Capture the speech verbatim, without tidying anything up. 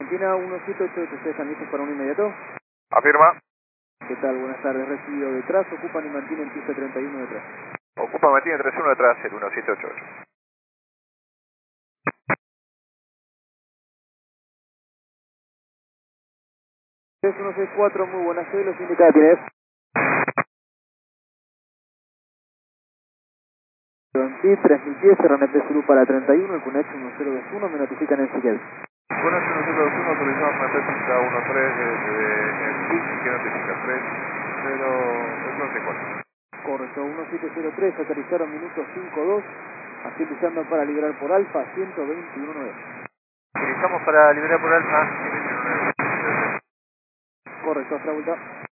Argentina uno siete ocho ocho, ¿ustedes están listos para un inmediato? Afirma. ¿Qué tal? Buenas tardes, recibido detrás, ocupan y mantienen pista treinta y uno detrás. Ocupa Martínez treinta y uno detrás, el uno siete ocho ocho. tres uno seis cuatro, muy buenas, soy los indicadores. Sí, tres mil diez, R N P Suru para treinta y uno, el Cunex uno cero dos uno, me notifican en Siquel. Bueno, uno cero dos uno, autorizamos una técnica uno tres desde el P I C, que notifica tres cero once cuatro. Correcto, uno siete cero tres, aterrizaron minutos cinco dos, agilizando para liberar por Alfa, ciento veintiuno nueve. Utilizamos para liberar por alfa ciento veintiuno nueve. Correcto, hasta la vuelta.